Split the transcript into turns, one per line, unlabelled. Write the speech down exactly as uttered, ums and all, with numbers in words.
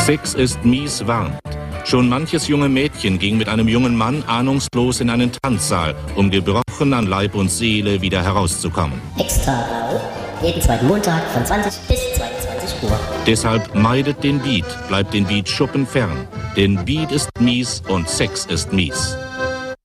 Sex ist mies warnt. Schon manches junge Mädchen ging mit einem jungen Mann ahnungslos in einen Tanzsaal, um gebrochen an Leib und Seele wieder herauszukommen.
Extra blau, jeden zweiten Montag von zwanzig bis zweiundzwanzig Uhr.
Deshalb meidet den Beat, bleibt den Beat-Schuppen fern. Denn Beat ist mies und Sex ist mies.